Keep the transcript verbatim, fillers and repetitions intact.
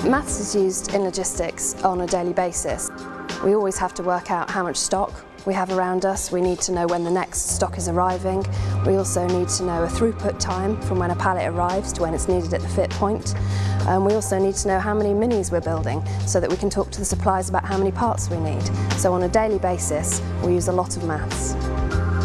Maths is used in logistics on a daily basis. We always have to work out how much stock we have around us. We need to know when the next stock is arriving. We also need to know a throughput time from when a pallet arrives to when it's needed at the fit point. Um, we also need to know how many minis we're building so that we can talk to the suppliers about how many parts we need. So on a daily basis, we use a lot of maths.